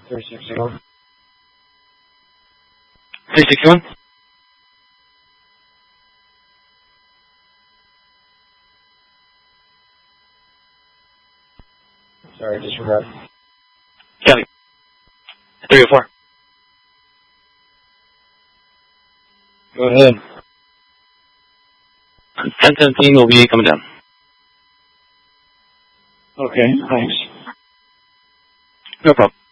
361. 361? Sorry, disregard. Kelly. 304. Go ahead. 1017 will be coming down. Okay, thanks. No problem.